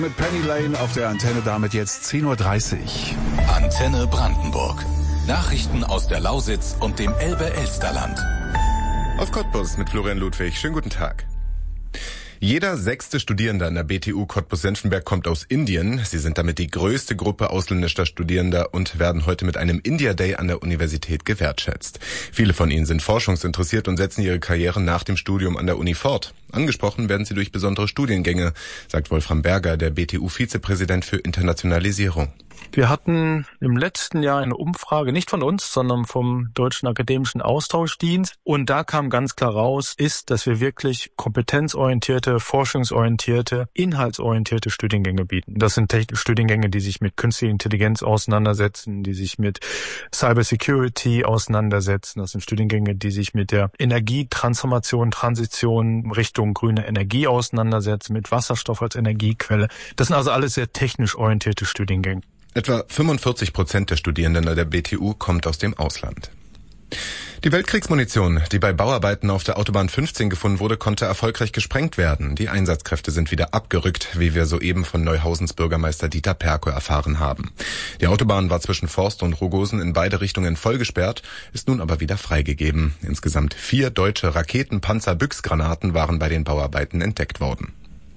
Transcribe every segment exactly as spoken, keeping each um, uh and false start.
Mit Penny Lane auf der Antenne, damit jetzt zehn Uhr dreißig. Antenne Brandenburg. Nachrichten aus der Lausitz und dem Elbe-Elsterland. Auf Cottbus mit Florian Ludwig. Schönen guten Tag. Jeder sechste Studierende an der B T U Cottbus-Senftenberg kommt aus Indien. Sie sind damit die größte Gruppe ausländischer Studierender und werden heute mit einem India Day an der Universität gewertschätzt. Viele von ihnen sind forschungsinteressiert und setzen ihre Karriere nach dem Studium an der Uni fort. Angesprochen werden sie durch besondere Studiengänge, sagt Wolfram Berger, der B T U-Vizepräsident für Internationalisierung. Wir hatten im letzten Jahr eine Umfrage, nicht von uns, sondern vom Deutschen Akademischen Austauschdienst. Und da kam ganz klar raus, ist, dass wir wirklich kompetenzorientierte, forschungsorientierte, inhaltsorientierte Studiengänge bieten. Das sind Studiengänge, die sich mit künstlicher Intelligenz auseinandersetzen, die sich mit Cybersecurity auseinandersetzen. Das sind Studiengänge, die sich mit der Energietransformation, Transition Richtung grüne Energie auseinandersetzen, mit Wasserstoff als Energiequelle. Das sind also alles sehr technisch orientierte Studiengänge. Etwa fünfundvierzig Prozent der Studierenden an der B T U kommt aus dem Ausland. Die Weltkriegsmunition, die bei Bauarbeiten auf der Autobahn fünfzehn gefunden wurde, konnte erfolgreich gesprengt werden. Die Einsatzkräfte sind wieder abgerückt, wie wir soeben von Neuhausens Bürgermeister Dieter Perko erfahren haben. Die Autobahn war zwischen Forst und Rogosen in beide Richtungen voll gesperrt, ist nun aber wieder freigegeben. Insgesamt vier deutsche Raketen-Panzer-Büchsgranaten waren bei den Bauarbeiten entdeckt worden.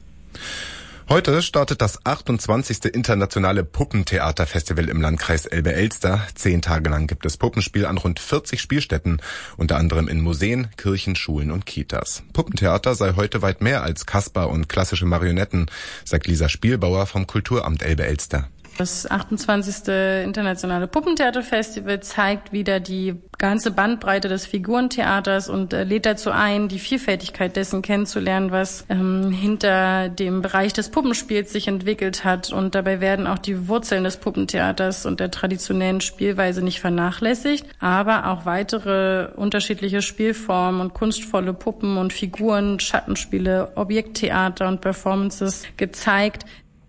Heute startet das achtundzwanzigste internationale Puppentheaterfestival im Landkreis Elbe-Elster. Zehn Tage lang gibt es Puppenspiel an rund vierzig Spielstätten, unter anderem in Museen, Kirchen, Schulen und Kitas. Puppentheater sei heute weit mehr als Kasper und klassische Marionetten, sagt Lisa Spielbauer vom Kulturamt Elbe-Elster. Das achtundzwanzigste internationale Puppentheaterfestival zeigt wieder die ganze Bandbreite des Figurentheaters und äh, lädt dazu ein, die Vielfältigkeit dessen kennenzulernen, was ähm, hinter dem Bereich des Puppenspiels sich entwickelt hat. Und dabei werden auch die Wurzeln des Puppentheaters und der traditionellen Spielweise nicht vernachlässigt, aber auch weitere unterschiedliche Spielformen und kunstvolle Puppen und Figuren, Schattenspiele, Objekttheater und Performances gezeigt.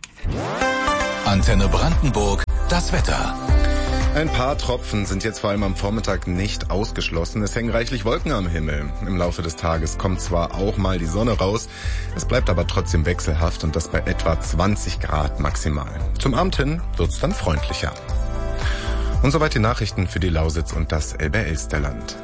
Antenne Brandenburg, das Wetter. Ein paar Tropfen sind jetzt vor allem am Vormittag nicht ausgeschlossen. Es hängen reichlich Wolken am Himmel. Im Laufe des Tages kommt zwar auch mal die Sonne raus, es bleibt aber trotzdem wechselhaft und das bei etwa zwanzig Grad maximal. Zum Abend hin wird's dann freundlicher. Und soweit die Nachrichten für die Lausitz und das Elbe-Elsterland.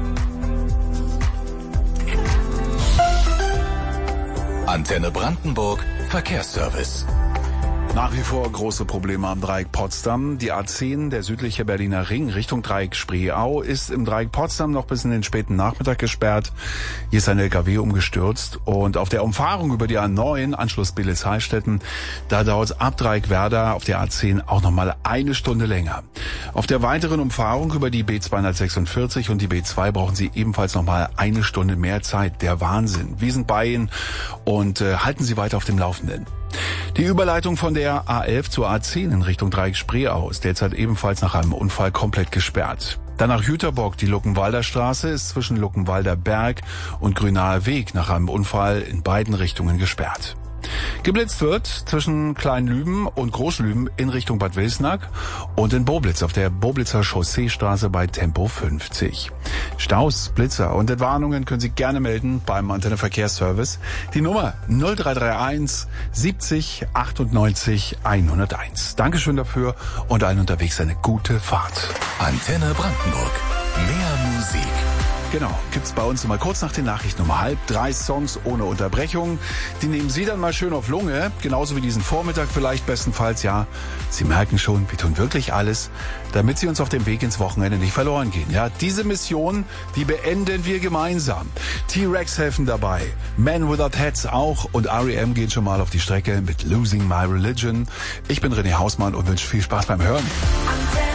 Antenne Brandenburg, Verkehrsservice. Nach wie vor große Probleme am Dreieck Potsdam. Die A zehn, der südliche Berliner Ring, Richtung Dreieck Spreeau, ist im Dreieck Potsdam noch bis in den späten Nachmittag gesperrt. Hier ist ein L K W umgestürzt. Und auf der Umfahrung über die A neun, Anschluss Billesheilstätten, da dauert es ab Dreieck Werder auf der A zehn auch nochmal eine Stunde länger. Auf der weiteren Umfahrung über die B zweihundertsechsundvierzig und die B zwei brauchen Sie ebenfalls nochmal eine Stunde mehr Zeit. Der Wahnsinn. Wir sind bei Ihnen und äh, halten Sie weiter auf dem Laufenden. Die Überleitung von der A elf zur A zehn in Richtung Dreieck Spreeau ist derzeit ebenfalls nach einem Unfall komplett gesperrt. Dann nach Jüterbock, die Luckenwalder Straße ist zwischen Luckenwalder Berg und Grünaer Weg nach einem Unfall in beiden Richtungen gesperrt. Geblitzt wird zwischen Kleinlüben und Großlüben in Richtung Bad Wilsnack und in Boblitz auf der Boblitzer Chausseestraße bei Tempo fünfzig. Staus, Blitzer und Entwarnungen können Sie gerne melden beim Antenne Verkehrsservice. Die Nummer null drei drei eins siebzig achtundneunzig hunderteins. Dankeschön dafür und allen unterwegs eine gute Fahrt. Antenne Brandenburg. Mehr Musik. Genau, gibt's bei uns immer kurz nach den Nachrichten um halb. Drei Songs ohne Unterbrechung. Die nehmen Sie dann mal schön auf Lunge. Genauso wie diesen Vormittag vielleicht bestenfalls. Ja, Sie merken schon, wir tun wirklich alles, damit Sie uns auf dem Weg ins Wochenende nicht verloren gehen. Ja, diese Mission, die beenden wir gemeinsam. T-Rex helfen dabei. Men Without Hats auch. Und R E M gehen schon mal auf die Strecke mit Losing My Religion. Ich bin René Hausmann und wünsche viel Spaß beim Hören.